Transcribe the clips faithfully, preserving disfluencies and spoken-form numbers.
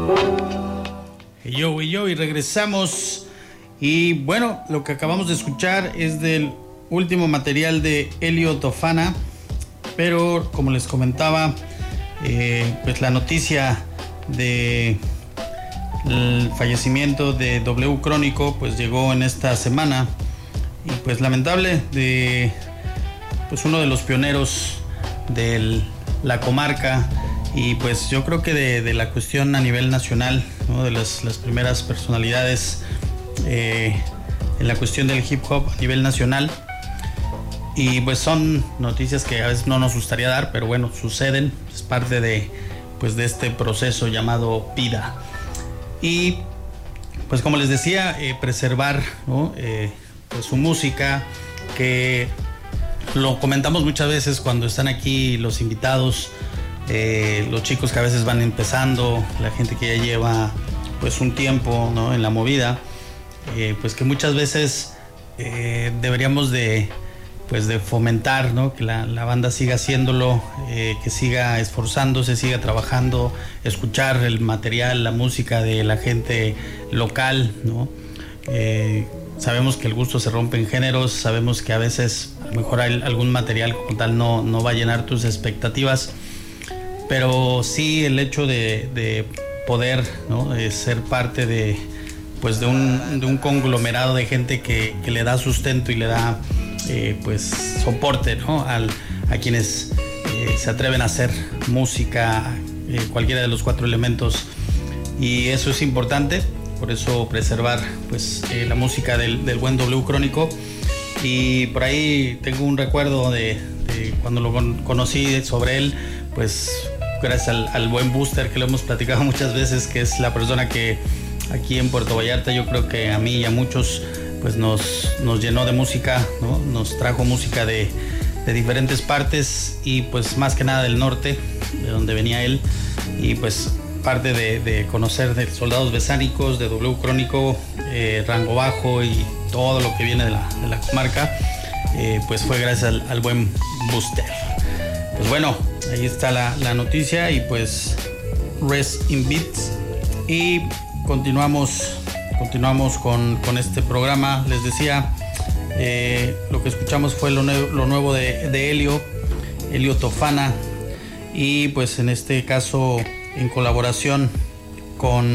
Y yo, y yo, y regresamos. Y bueno, lo que acabamos de escuchar es del último material de Elio Tofana. Pero como les comentaba, eh, pues la noticia de el fallecimiento de W Crónico pues llegó en esta semana. Y pues lamentable, de pues uno de los pioneros de la comarca, y pues yo creo que de, de la cuestión a nivel nacional, ¿no? De las, las primeras personalidades eh, en la cuestión del hip hop a nivel nacional. Y pues son noticias que a veces no nos gustaría dar, pero bueno, suceden, es parte de pues de este proceso llamado vida. Y pues como les decía, eh, preservar, ¿no? eh, pues su música, que lo comentamos muchas veces cuando están aquí los invitados, eh, los chicos que a veces van empezando, la gente que ya lleva pues un tiempo, ¿no? en la movida, eh, pues que muchas veces eh, deberíamos de pues de fomentar, ¿no? que la, la banda siga haciéndolo, eh, que siga esforzándose, siga trabajando, escuchar el material, la música de la gente local, ¿no? Eh, sabemos que el gusto se rompe en géneros, sabemos que a veces a lo mejor hay algún material como tal no, no va a llenar tus expectativas, pero sí el hecho de, de poder, ¿no? de ser parte de, pues de, un, de un conglomerado de gente que, que le da sustento y le da eh, pues soporte, ¿no? Al, a quienes eh, se atreven a hacer música, eh, cualquiera de los cuatro elementos, y eso es importante. Por eso preservar pues eh, la música del, del buen W Crónico. Y por ahí tengo un recuerdo de, de cuando lo con, conocí sobre él, pues gracias al, al buen Booster, que lo hemos platicado muchas veces, que es la persona que aquí en Puerto Vallarta, yo creo que a mí y a muchos pues nos, nos llenó de música, ¿no? Nos trajo música de, de diferentes partes, y pues más que nada del norte, de donde venía él. Y pues parte de, de conocer de Soldados Besánicos, de W Crónico, eh, Rango Bajo y todo lo que viene de la, de la comarca, eh, pues fue gracias al, al buen Booster. Pues bueno, ahí está la, la noticia, y pues rest in beats. Y continuamos, continuamos con, con este programa. Les decía, eh, lo que escuchamos fue lo, nuevo, lo nuevo de, de Elio, Elio Tofana, y pues en este caso en colaboración con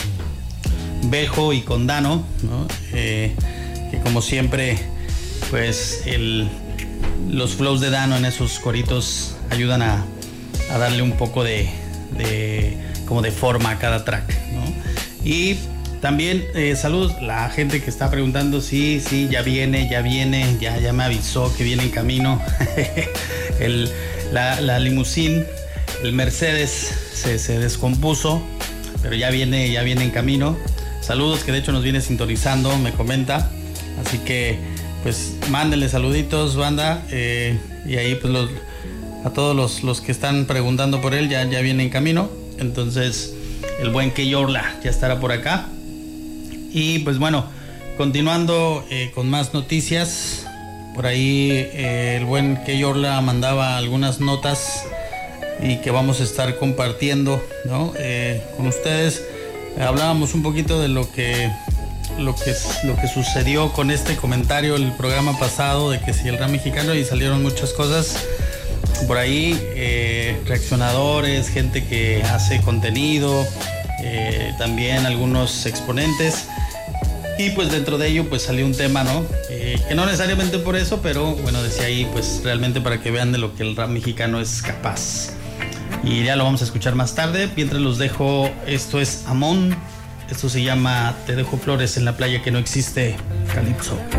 Bejo y con Dano, ¿no? eh, que como siempre pues el, los flows de Dano en esos coritos ayudan a, a darle un poco de, de como de forma a cada track, ¿no? Y también eh, saludos a la gente que está preguntando si sí, sí, ya viene, ya viene, ya, ya me avisó que viene en camino el, la, la limusín, el Mercedes se, se descompuso, pero ya viene, ya viene en camino. Saludos, que de hecho nos viene sintonizando, me comenta. Así que pues mándenle saluditos, banda, eh, y ahí pues los, a todos los, los que están preguntando por él, ya, ya viene en camino. Entonces el buen Keyorla ya estará por acá. Y pues bueno, continuando eh, con más noticias, por ahí eh, el buen Keyorla mandaba algunas notas y que vamos a estar compartiendo, ¿no? eh, con ustedes. Hablábamos un poquito de lo que lo que lo que sucedió con este comentario el programa pasado, de que si el rap mexicano, y salieron muchas cosas por ahí, eh, reaccionadores, gente que hace contenido, eh, también algunos exponentes, y pues dentro de ello pues salió un tema, ¿no? Eh, que no necesariamente por eso, pero bueno, decía ahí pues realmente para que vean de lo que el rap mexicano es capaz. Y ya lo vamos a escuchar más tarde. Mientras los dejo, esto es Amon. Esto se llama Te dejo flores en la playa que no existe, Calipso.